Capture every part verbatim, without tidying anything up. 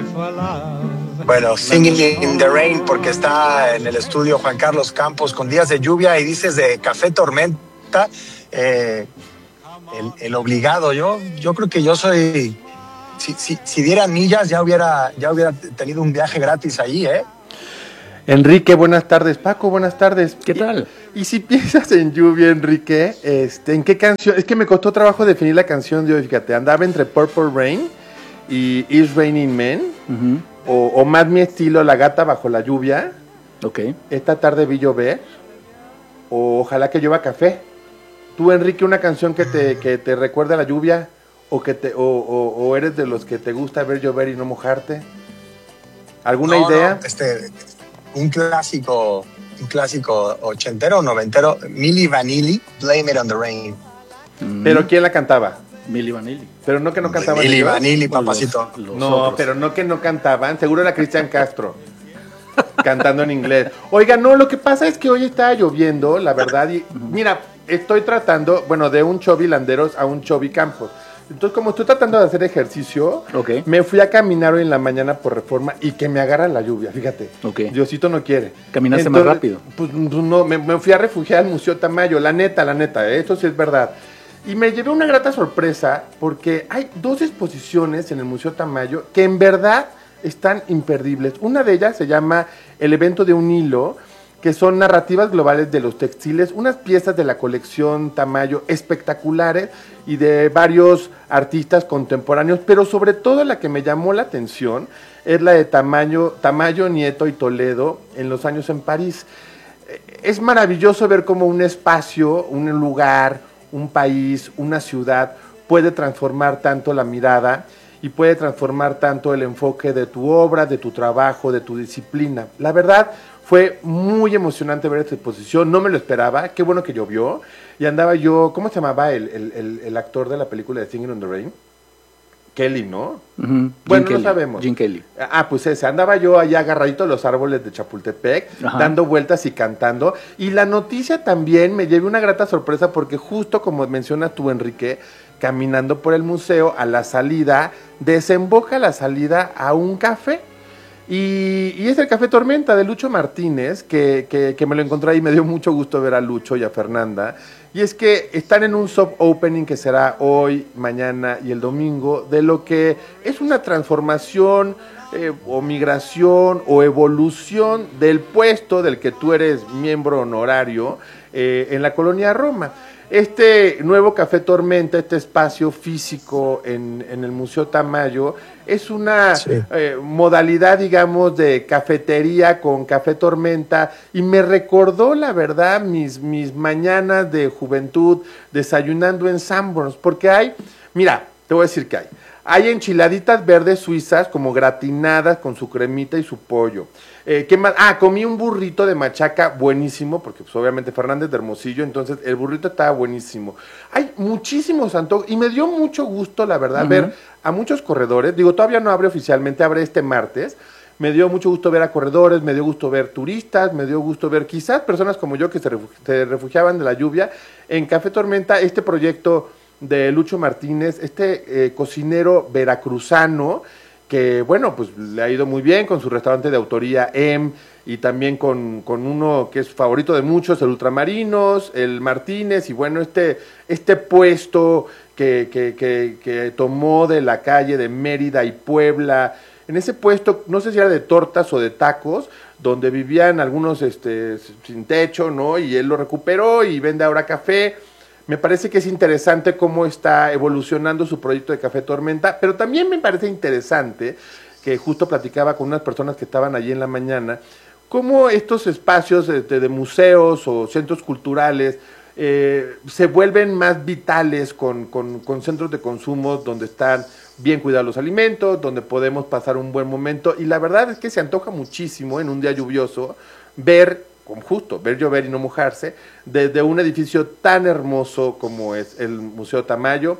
Bueno, Singing in the Rain, porque está en el estudio Juan Carlos Campos con días de lluvia y dices de Café Tormenta, eh, el, el obligado. Yo, yo creo que yo soy, si, si, si diera millas ya hubiera, ya hubiera tenido un viaje gratis ahí, ¿eh? Enrique, buenas tardes. Paco, buenas tardes. ¿Qué tal? Y, y si piensas en lluvia, Enrique, este, ¿en qué canción? Es que me costó trabajo definir la canción de hoy, fíjate, andaba entre Purple Rain y It's Raining Men, uh-huh. o, o más mi estilo, La gata bajo la lluvia, okay. Esta tarde vi llover, o Ojalá que llueva café. Tú, Enrique, una canción que te, que te recuerda a la lluvia, o, que te, o, o, o eres de los que te gusta ver llover y no mojarte. ¿Alguna no, idea? No, este... Un clásico, un clásico ochentero o noventero, Milli Vanilli, Blame It on the Rain. Mm. ¿Pero quién la cantaba? Milli Vanilli. Pero no que no cantaban. Milli Vanilli, papacito. Los, los no, otros. Pero no que no cantaban. Seguro era Cristian Castro cantando en inglés. Oiga, no, lo que pasa es que hoy está lloviendo, la verdad. Y mira, estoy tratando, bueno, de un Chovy Landeros a un Chovy Campos. Entonces, como estoy tratando de hacer ejercicio, okay. me fui a caminar hoy en la mañana por Reforma y que me agarra la lluvia, fíjate. Okay. Diosito no quiere. ¿Caminaste Entonces, más rápido? Pues no, me, me fui a refugiar al Museo Tamayo, la neta, la neta, ¿eh? Esto sí es verdad. Y me llevé una grata sorpresa porque hay dos exposiciones en el Museo Tamayo que en verdad están imperdibles. Una de ellas se llama El evento de un hilo, que son narrativas globales de los textiles, unas piezas de la colección Tamayo espectaculares y de varios artistas contemporáneos, pero sobre todo la que me llamó la atención es la de Tamayo, Tamayo, Nieto y Toledo en los años en París. Es maravilloso ver cómo un espacio, un lugar, un país, una ciudad puede transformar tanto la mirada y puede transformar tanto el enfoque de tu obra, de tu trabajo, de tu disciplina. La verdad, fue muy emocionante ver esta exposición, no me lo esperaba, qué bueno que llovió, y andaba yo, ¿cómo se llamaba el, el, el, el actor de la película de Singing in the Rain? Kelly, ¿no? Uh-huh. Bueno, Gene no Kelly. sabemos. Gene Kelly. Ah, pues ese, andaba yo allá agarradito a los árboles de Chapultepec, ajá, dando vueltas y cantando, y la noticia también me llevé una grata sorpresa porque justo como mencionas tú, Enrique, caminando por el museo, a la salida, desemboca la salida a un café. Y, y es el Café Tormenta de Lucho Martínez, que, que, que me lo encontré y me dio mucho gusto ver a Lucho y a Fernanda. Y es que están en un soft opening que será hoy, mañana y el domingo, de lo que es una transformación eh, o migración o evolución del puesto del que tú eres miembro honorario eh, en la colonia Roma. Este nuevo Café Tormenta, este espacio físico en, en el Museo Tamayo, es una sí. eh, modalidad, digamos, de cafetería con Café Tormenta, y me recordó, la verdad, mis, mis mañanas de juventud desayunando en Sanborns, porque hay, mira, te voy a decir que hay, hay enchiladitas verdes suizas como gratinadas con su cremita y su pollo. Eh, ¿qué más? Ah, comí un burrito de machaca buenísimo, porque pues obviamente Fernández de Hermosillo, entonces el burrito estaba buenísimo. Hay muchísimos antojos y me dio mucho gusto, la verdad, uh-huh, ver a muchos corredores. Digo, todavía no abre oficialmente, abre este martes. Me dio mucho gusto ver a corredores, me dio gusto ver turistas, me dio gusto ver quizás personas como yo que se, refugi- se refugiaban de la lluvia. En Café Tormenta, este proyecto de Lucho Martínez, este eh, cocinero veracruzano, que bueno, pues le ha ido muy bien con su restaurante de autoría M, y también con, con uno que es favorito de muchos, el Ultramarinos, el Martínez, y bueno, este, este puesto que, que, que, que tomó de la calle de Mérida y Puebla, en ese puesto, no sé si era de tortas o de tacos, donde vivían algunos este, sin techo, ¿no? Y él lo recuperó y vende ahora café. Me parece que es interesante cómo está evolucionando su proyecto de Café Tormenta, pero también me parece interesante, que justo platicaba con unas personas que estaban allí en la mañana, cómo estos espacios de, de museos o centros culturales eh, se vuelven más vitales con, con, con centros de consumo donde están bien cuidados los alimentos, donde podemos pasar un buen momento, y la verdad es que se antoja muchísimo en un día lluvioso ver, como justo, ver llover y no mojarse, desde un edificio tan hermoso como es el Museo Tamayo,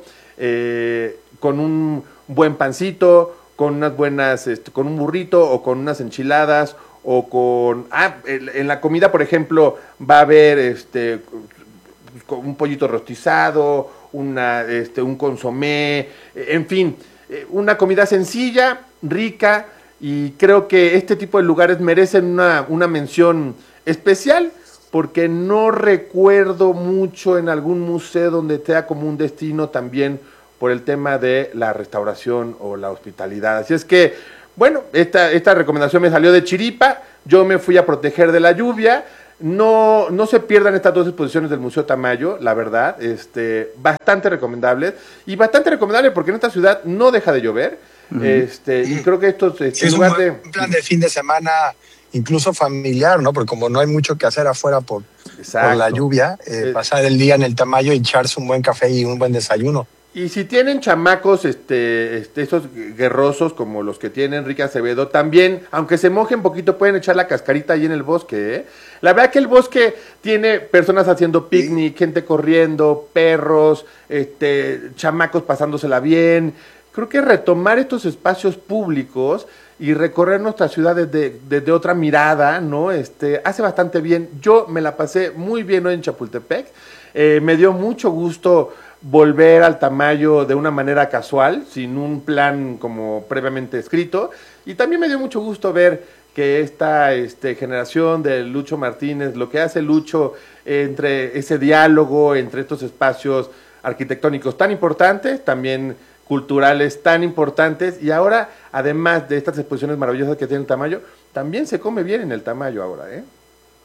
eh, con un buen pancito, con unas buenas, este, con un burrito o con unas enchiladas, o con, ah, en la comida, por ejemplo, va a haber este un pollito rostizado, una, este, un consomé, en fin. eh, una comida sencilla, rica, y creo que este tipo de lugares merecen una, una mención especial, porque no recuerdo mucho en algún museo donde sea como un destino también por el tema de la restauración o la hospitalidad. Así es que, bueno, esta, esta recomendación me salió de chiripa, yo me fui a proteger de la lluvia. No, no se pierdan estas dos exposiciones del Museo Tamayo, la verdad, este, bastante recomendables, y bastante recomendable porque en esta ciudad no deja de llover, uh-huh. este, y creo que esto este, sí, es un, de... un plan de fin de semana incluso familiar, ¿no? Porque como no hay mucho que hacer afuera por, por la lluvia, eh, eh, pasar el día en el Tamayo y echarse un buen café y un buen desayuno. Y si tienen chamacos, este, este, esos guerrosos como los que tiene Enrique Acevedo, también, aunque se mojen poquito, pueden echar la cascarita ahí en el bosque, ¿eh? La verdad que el bosque tiene personas haciendo picnic, sí. gente corriendo, perros, este, chamacos pasándosela bien. Creo que retomar estos espacios públicos y recorrer nuestra ciudad desde, desde otra mirada, ¿no? Este, hace bastante bien. Yo me la pasé muy bien hoy en Chapultepec. Eh, me dio mucho gusto volver al Tamayo de una manera casual, sin un plan como previamente escrito. Y también me dio mucho gusto ver que esta este, generación de Lucho Martínez, lo que hace Lucho eh, entre ese diálogo, entre estos espacios arquitectónicos tan importantes, también culturales tan importantes, y ahora, además de estas exposiciones maravillosas que tiene el Tamayo, también se come bien en el Tamayo ahora, ¿eh?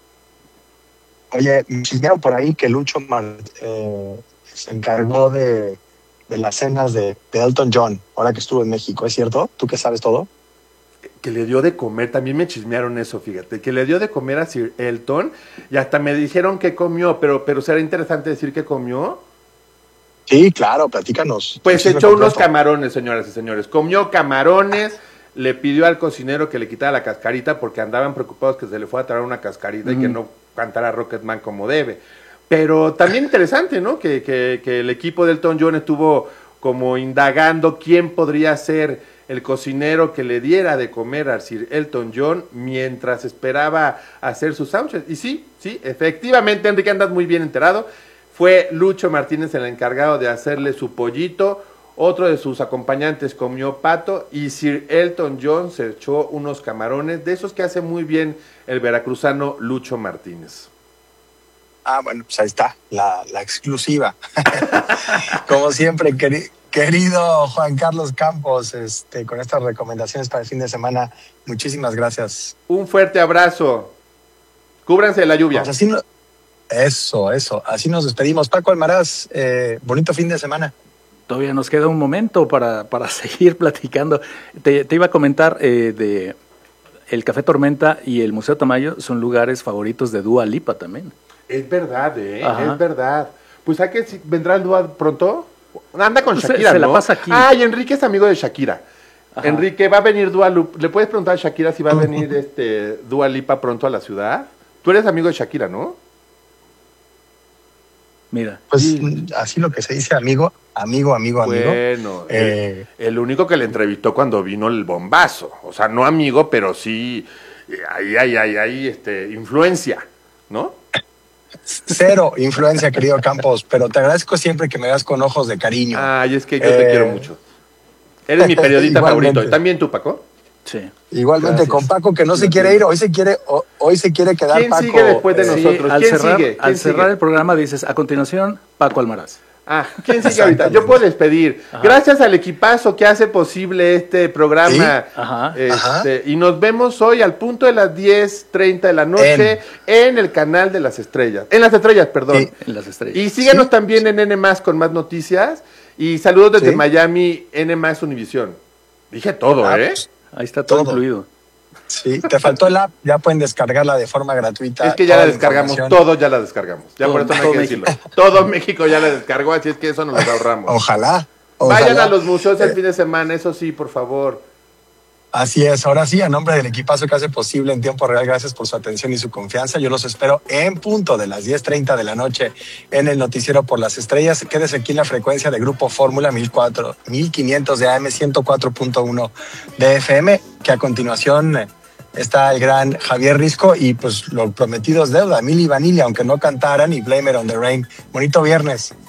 Oye, me chismearon por ahí que Lucho eh, se encargó de, de las cenas de, de Elton John, ahora que estuvo en México, ¿es cierto? ¿Tú que sabes todo? Que le dio de comer, también me chismearon eso, fíjate, que le dio de comer a Sir Elton, y hasta me dijeron que comió, pero, pero será interesante decir que comió. Sí, claro, platícanos. Pues se echó unos camarones, señoras y señores, comió camarones, le pidió al cocinero que le quitara la cascarita porque andaban preocupados que se le fuera a traer una cascarita mm. y que no cantara Rocketman como debe. Pero también interesante, ¿no? Que, que, que el equipo de Elton John estuvo como indagando quién podría ser el cocinero que le diera de comer a Sir Elton John mientras esperaba hacer sus soundchecks. Y sí, sí, efectivamente, Enrique, andas muy bien enterado. Fue Lucho Martínez el encargado de hacerle su pollito, otro de sus acompañantes comió pato y Sir Elton John se echó unos camarones, de esos que hace muy bien el veracruzano Lucho Martínez. Ah, bueno, pues ahí está, la, la exclusiva. Como siempre, queri- querido Juan Carlos Campos, este, con estas recomendaciones para el fin de semana, muchísimas gracias. Un fuerte abrazo. Cúbranse de la lluvia. Pues así no... Eso, eso. Así nos despedimos. Paco Almaraz, eh, bonito fin de semana. Todavía nos queda un momento para, para seguir platicando. Te, te iba a comentar eh, de el Café Tormenta y el Museo Tamayo son lugares favoritos de Dua Lipa también. Es verdad, ¿eh? Ajá. Es verdad. Pues hay que vendrá el Dua pronto. Anda con pues Shakira, se, se ¿no? la pasa aquí. Ah, y Enrique es amigo de Shakira. Ajá. Enrique, ¿va a venir Dua Lipa? ¿Le puedes preguntar a Shakira si va a venir este Dua Lipa pronto a la ciudad? Tú eres amigo de Shakira, ¿no? Mira. Pues sí. Así lo que se dice amigo, amigo, amigo, amigo. Bueno, eh, el, el único que le entrevistó cuando vino el bombazo. O sea, no amigo, pero sí, ahí hay, hay, hay, este, influencia, ¿no? Cero influencia, querido Campos, pero te agradezco siempre que me veas con ojos de cariño. Ay, es que yo eh, te quiero mucho. Eres mi periodista favorito. ¿Y también tú, Paco? Sí. Igualmente gracias. Con Paco, que no se quiere ir, hoy se quiere, hoy se quiere quedar. ¿Quién Paco? sigue después de sí, nosotros? Al, ¿Quién cerrar, sigue? ¿Quién al sigue? cerrar el programa dices, a continuación, Paco Almaraz. Ah, ¿quién sigue ahorita? Yo puedo despedir. Ajá. Gracias al equipazo que hace posible este programa. ¿Sí? Ajá. Este, Ajá. Y nos vemos hoy al punto de las diez treinta de la noche en, en el canal de las estrellas. En las estrellas, perdón. Sí, en las estrellas. Y síganos ¿Sí? también en N más con más noticias. Y saludos desde ¿Sí? Miami, N más Univisión. Dije todo, ah, ¿eh? Pues, ahí está todo, todo incluido. Sí, te faltó el app, ya pueden descargarla de forma gratuita. Es que ya la descargamos, todo ya la descargamos. Ya todo, por eso no hay que decirlo. Todo México ya la descargó, así es que eso nos lo ahorramos. Ojalá, ojalá. Vayan a los museos el fin de semana, eso sí, por favor. Así es, ahora sí, a nombre del equipazo que hace posible en tiempo real, gracias por su atención y su confianza. Yo los espero en punto de las diez treinta de la noche en el Noticiero por las Estrellas. Quédese aquí en la frecuencia de Grupo Fórmula mil quinientos de A M, ciento cuatro punto uno de F M, que a continuación está el gran Javier Risco y pues lo prometido es deuda, Milli Vanilli, aunque no cantaran, y Blame It on the Rain. Bonito viernes.